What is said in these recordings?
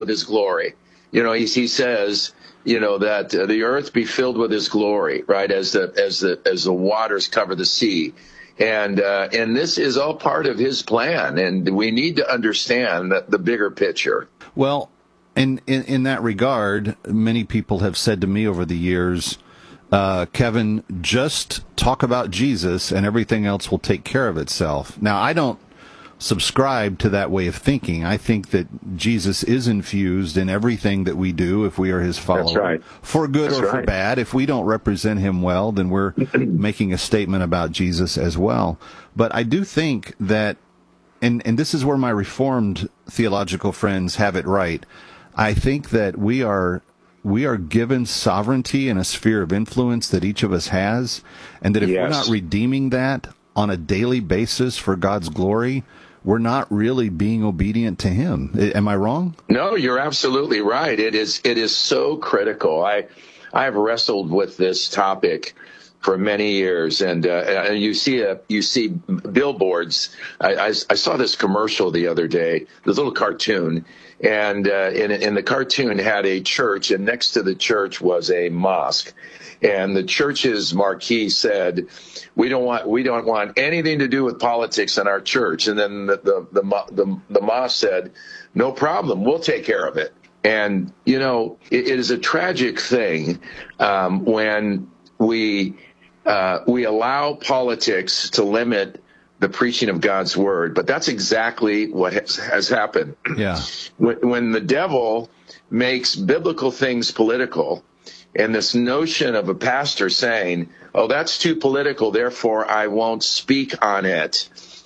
his glory. He says, that the earth be filled with his glory, right? As the waters cover the sea. And this is all part of his plan. And we need to understand the bigger picture. Well, in that regard, many people have said to me over the years, Kevin, just talk about Jesus and everything else will take care of itself. Now, I don't subscribe to that way of thinking. I think that Jesus is infused in everything that we do if we are his follower. That's right. For good That's or for right. bad. If we don't represent him well, then we're making a statement about Jesus as well. But I do think that, and this is where my Reformed theological friends have it right, I think that we are given sovereignty in a sphere of influence that each of us has, and that if we're not redeeming that on a daily basis for God's glory, we're not really being obedient to him. Am I wrong? No, you're absolutely right. It is so critical. I have wrestled with this topic for many years, and you see billboards. I saw this commercial the other day, this little cartoon, and in the cartoon had a church, and next to the church was a mosque, and the church's marquee said, "We don't want anything to do with politics in our church." And then the mosque said, "No problem, we'll take care of it." And it is a tragic thing when we allow politics to limit the preaching of God's word. But that's exactly what has happened. Yeah. When the devil makes biblical things political, and this notion of a pastor saying, "Oh, that's too political, therefore I won't speak on it,"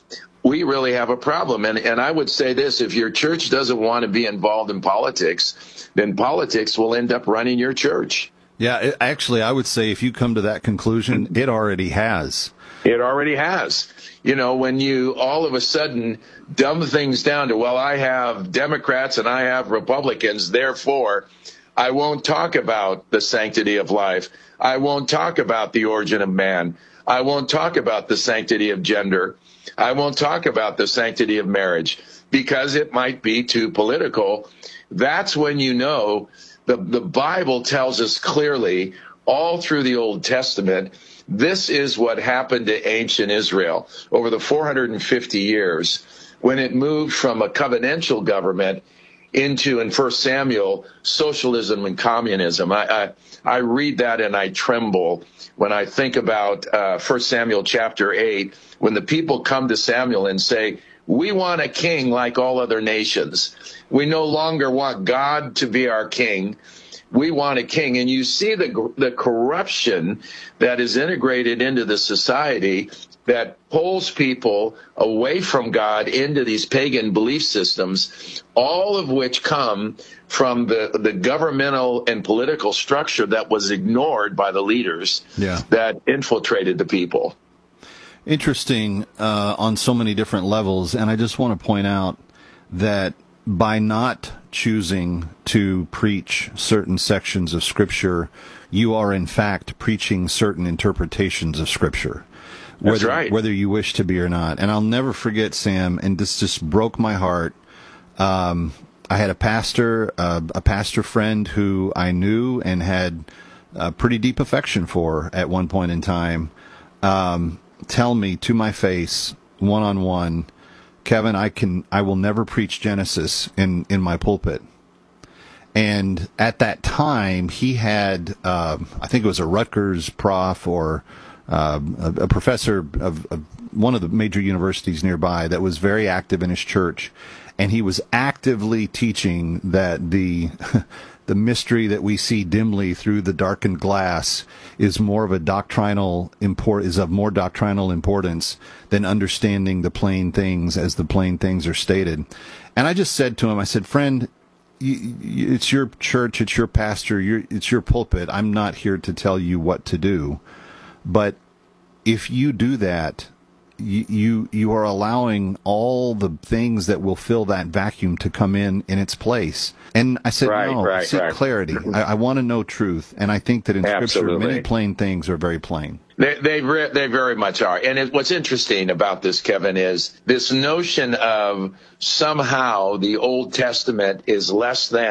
we really have a problem. And I would say this: if your church doesn't want to be involved in politics, then politics will end up running your church. Yeah, actually, I would say if you come to that conclusion, it already has. It already has. When you all of a sudden dumb things down to, well, I have Democrats and I have Republicans, therefore I won't talk about the sanctity of life. I won't talk about the origin of man. I won't talk about the sanctity of gender. I won't talk about the sanctity of marriage because it might be too political. That's when the Bible tells us clearly all through the Old Testament, this is what happened to ancient Israel over the 450 years when it moved from a covenantal government into, in 1 Samuel, socialism and communism. I read that and I tremble when I think about 1 Samuel chapter 8, when the people come to Samuel and say, "We want a king like all other nations. We no longer want God to be our king. We want a king." And you see the corruption that is integrated into the society that pulls people away from God into these pagan belief systems, all of which come from the governmental and political structure that was ignored by the leaders that infiltrated the people. Interesting on so many different levels, and I just want to point out that by not choosing to preach certain sections of Scripture, you are in fact preaching certain interpretations of Scripture. That's right. Whether you wish to be or not. And I'll never forget, Sam, and this just broke my heart. I had a pastor friend who I knew and had a pretty deep affection for at one point in time, tell me to my face, one-on-one, "Kevin, I will never preach Genesis in my pulpit." And at that time, he had, I think it was a Rutgers prof or a professor of one of the major universities nearby that was very active in his church, and he was actively teaching that the mystery that we see dimly through the darkened glass is of more doctrinal importance than understanding the plain things as the plain things are stated. And I just said to him, I said, "Friend, it's your church, it's your pastor, it's your pulpit. I'm not here to tell you what to do. But if you do that, you are allowing all the things that will fill that vacuum to come in its place." And I said, seek clarity. I want to know truth. And I think that in Scripture, many plain things are very plain. They very much are. And what's interesting about this, Kevin, is this notion of somehow the Old Testament is less than